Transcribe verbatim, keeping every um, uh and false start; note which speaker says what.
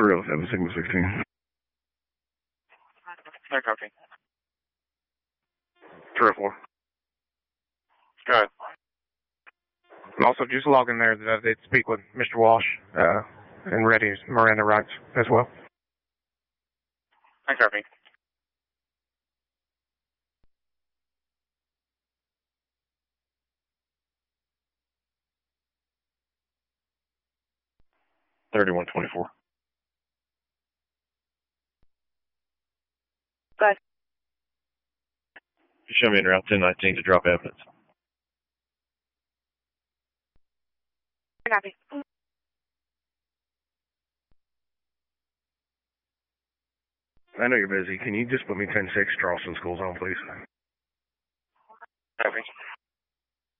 Speaker 1: three oh seven, Sigma sixteen.
Speaker 2: No copy.
Speaker 1: three oh four.
Speaker 2: Go ahead. And also, just log in there that I did speak with Mister Walsh uh, and read his Miranda rights as well. No copy.
Speaker 1: thirty-one twenty-four.
Speaker 3: Go ahead.
Speaker 1: You show me in Route ten nineteen to drop evidence.
Speaker 3: Copy.
Speaker 1: I know you're busy. Can you just put me ten six Charleston School Zone, please?
Speaker 2: Copy.